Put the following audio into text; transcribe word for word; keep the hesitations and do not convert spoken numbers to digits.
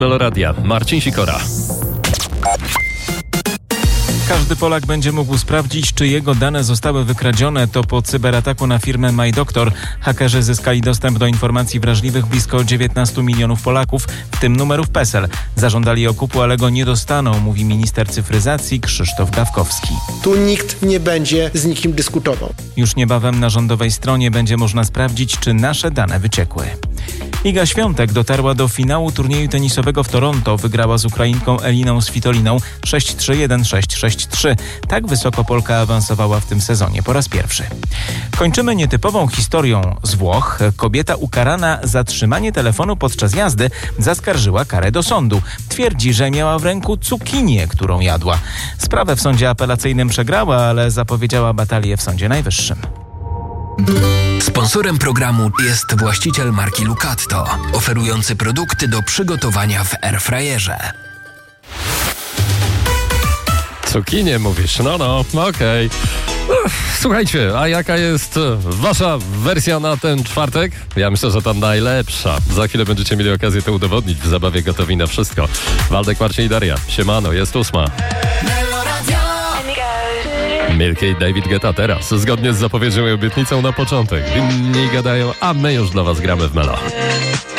Meloradia, Marcin Sikora. Każdy Polak będzie mógł sprawdzić, czy jego dane zostały wykradzione. To po cyberataku na firmę MyDoktor. Hakerzy zyskali dostęp do informacji wrażliwych blisko dziewiętnastu milionów Polaków, w tym numerów PESEL. Zażądali okupu, ale go nie dostaną, mówi minister cyfryzacji Krzysztof Gawkowski. Tu nikt nie będzie z nikim dyskutował. Już niebawem na rządowej stronie będzie można sprawdzić, czy nasze dane wyciekły. Iga Świątek dotarła do finału turnieju tenisowego w Toronto. Wygrała z Ukrainką Eliną Svitoliną sześć trzy jeden sześć sześć trzy. Tak wysoko Polka awansowała w tym sezonie po raz pierwszy. Kończymy nietypową historią z Włoch. Kobieta ukarana za trzymanie telefonu podczas jazdy zaskarżyła karę do sądu. Twierdzi, że miała w ręku cukinię, którą jadła. Sprawę w sądzie apelacyjnym przegrała, ale zapowiedziała batalię w Sądzie Najwyższym. Sponsorem programu jest właściciel marki Lucatto, oferujący produkty do przygotowania w airfryerze. Cukinie mówisz, no no, okej. Okay. Słuchajcie, a jaka jest wasza wersja na ten czwartek? Ja myślę, że ta najlepsza. Za chwilę będziecie mieli okazję to udowodnić w zabawie Gotowi na Wszystko. Waldek, Marcin i Daria. Siemano, jest ósma. Milky i David Guetta teraz, zgodnie z zapowiedzią i obietnicą na początek. Inni gadają, a my już dla was gramy w Melo.